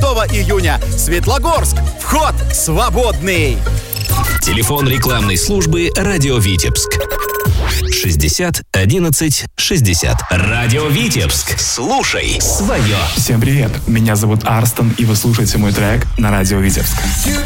июня. Светлогорск. Вход свободный. Телефон рекламной службы «Радио Витебск». 60 11 60. Радио Витебск. Слушай свое. Всем привет, меня зовут Арстон, и вы слушаете мой трек на Радио Витебск.